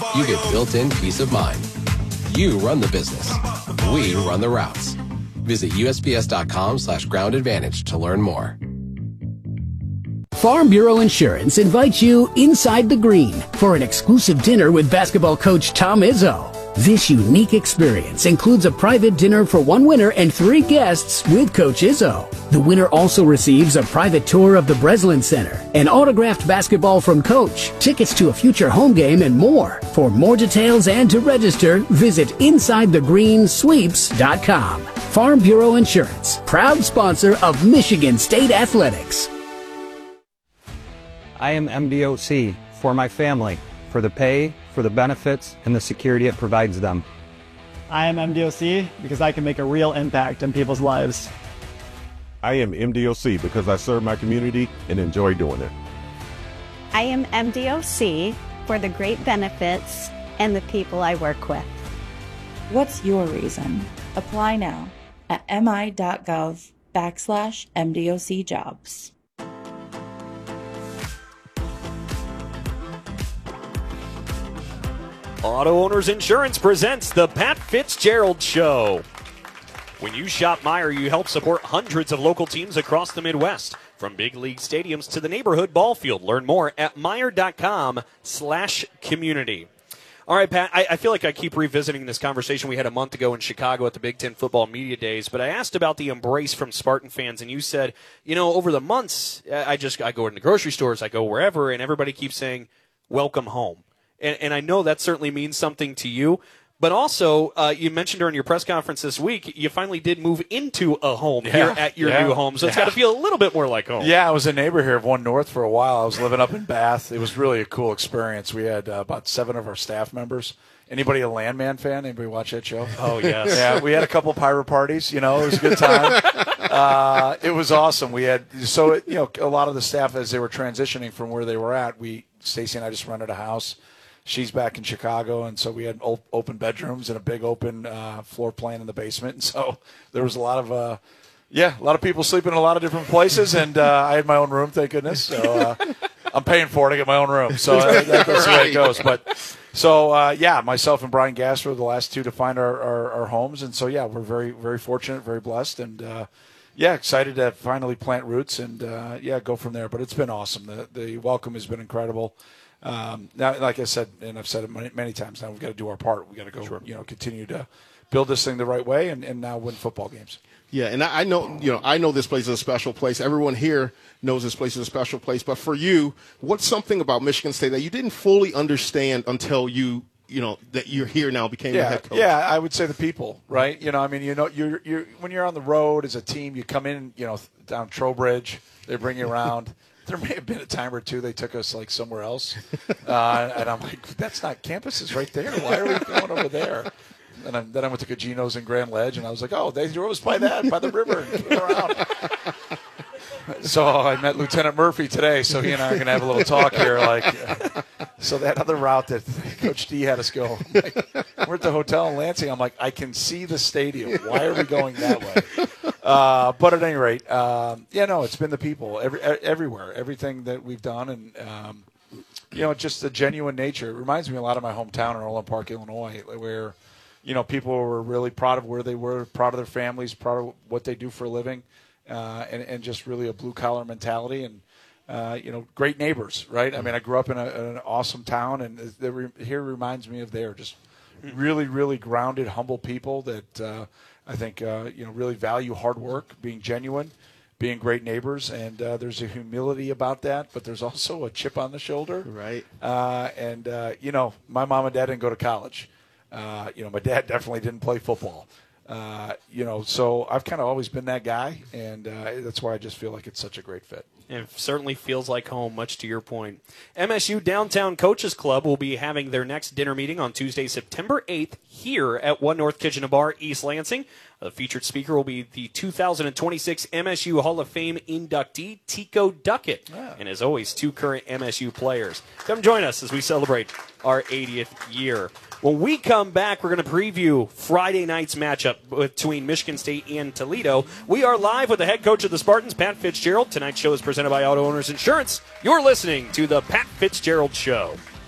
you get built-in peace of mind. You run the business. We run the routes. Visit USPS.com/Ground Advantage to learn more. Farm Bureau Insurance invites you inside the green for an exclusive dinner with basketball coach Tom Izzo. This unique experience includes a private dinner for one winner and 3 guests with Coach Izzo. The winner also receives a private tour of the Breslin Center, an autographed basketball from Coach, tickets to a future home game, and more. For more details and to register, visit InsideTheGreenSweeps.com. Farm Bureau Insurance, proud sponsor of Michigan State Athletics. I am MDOC for my family, for the pay, for the benefits, and the security it provides them. I am MDOC because I can make a real impact in people's lives. I am MDOC because I serve my community and enjoy doing it. I am MDOC for the great benefits and the people I work with. What's your reason? Apply now at mi.gov/MDOC jobs. Auto Owners Insurance presents the Pat Fitzgerald Show. When you shop Meijer, you help support hundreds of local teams across the Midwest, from big league stadiums to the neighborhood ball field. Learn more at Meijer.com/community. All right, Pat, I feel like I keep revisiting this conversation we had a month ago in Chicago at the Big Ten Football Media Days, but I asked about the embrace from Spartan fans, and you said, over the months, I go into grocery stores, I go wherever, and everybody keeps saying, welcome home. And I know that certainly means something to you. But also, you mentioned during your press conference this week, you finally did move into a home here at your new home. So it's got to feel a little bit more like home. Yeah, I was a neighbor here of One North for a while. I was living up in Bath. It was really a cool experience. We had about 7 of our staff members. Anybody a Landman fan? Anybody watch that show? Oh, yes. Yeah, we had a couple pirate parties. It was a good time. It was awesome. We had a lot of the staff, as they were transitioning from where they were at, Stacy and I just rented a house. She's back in Chicago, and so we had open bedrooms and a big open floor plan in the basement. And so there was a lot of people sleeping in a lot of different places, and I had my own room, thank goodness. So I'm paying for it to get my own room. So that's the way it goes. But myself and Brian Gass were the last 2 to find our homes, and so we're very, very fortunate, very blessed, and excited to finally plant roots and go from there. But it's been awesome. The welcome has been incredible. Now, like I said, and I've said it many times now, we've got to do our part. We've got to go, continue to build this thing the right way and now win football games. Yeah, and I know this place is a special place. Everyone here knows this place is a special place. But for you, what's something about Michigan State that you didn't fully understand until that you're here now, became the head coach? Yeah, I would say the people, right? You're when you're on the road as a team, you come in, down Trowbridge, they bring you around. There may have been a time or two they took us somewhere else, and I'm like, "That's not campus is right there. Why are we going over there?" And then I went to Cagino's in Grand Ledge, and I was like, "Oh, they drove us by the river and came around." So I met Lieutenant Murphy today, so he and I are going to have a little talk here. So that other route that Coach D had us go, we're at the hotel in Lansing. I'm like, I can see the stadium. Why are we going that way? But at any rate, it's been the people everywhere, everything that we've done, and just the genuine nature. It reminds me a lot of my hometown in Orland Park, Illinois, where people were really proud of where they were, proud of their families, proud of what they do for a living, and just really a blue collar mentality and great neighbors, right? I mean, I grew up in an awesome town, and here reminds me of there, just really, really grounded, humble people that. I think, really value hard work, being genuine, being great neighbors, and there's a humility about that, but there's also a chip on the shoulder. Right. My mom and dad didn't go to college. My dad definitely didn't play football. So I've kind of always been that guy, and that's why I just feel like it's such a great fit. And it certainly feels like home, much to your point. MSU Downtown Coaches Club will be having their next dinner meeting on Tuesday, September 8th, here at One North Kitchen and Bar, East Lansing. The featured speaker will be the 2026 MSU Hall of Fame inductee, Tico Duckett. Yeah. And as always, 2 current MSU players. Come join us as we celebrate our 80th year. When we come back, we're going to preview Friday night's matchup between Michigan State and Toledo. We are live with the head coach of the Spartans, Pat Fitzgerald. Tonight's show is presented by Auto Owners Insurance. You're listening to the Pat Fitzgerald Show.